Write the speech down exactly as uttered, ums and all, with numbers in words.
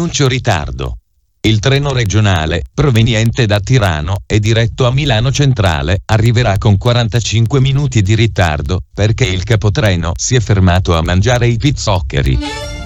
annuncio ritardo. Il treno regionale, proveniente da Tirano e diretto a Milano Centrale, arriverà con quarantacinque minuti di ritardo, perché il capotreno si è fermato a mangiare i pizzoccheri.